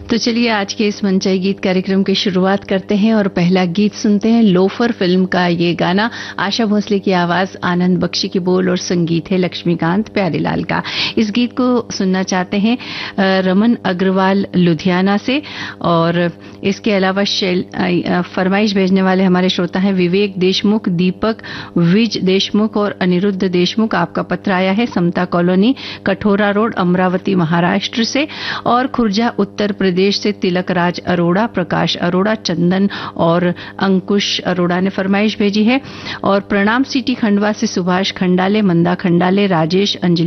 तो चलिए आज के इस मंचाई गीत कार्यक्रम की शुरुआत करते हैं और पहला गीत सुनते हैं। लोफर फिल्म का ये गाना, आशा भोसले की आवाज, आनंद बख्शी की बोल और संगीत है लक्ष्मीकांत प्यारेलाल का। इस गीत को सुनना चाहते हैं रमन अग्रवाल लुधियाना से, और इसके अलावा फरमाइश भेजने वाले हमारे श्रोता हैं विवेक देशमुख, दीपक विज देशमुख और अनिरुद्ध देशमुख। आपका पत्र आया है समता कॉलोनी, कठोरा रोड, अमरावती, महाराष्ट्र से, और खुर्जा उत्तर प्रदेश से तिलक राज अरोड़ा, प्रकाश अरोड़ा, चंदन और अंकुश अरोड़ा ने फरमाइश भेजी है। और प्रणाम सिटी खंडवा से सुभाष खंडाले, मंदा खंडाले, राजेश, अंजलि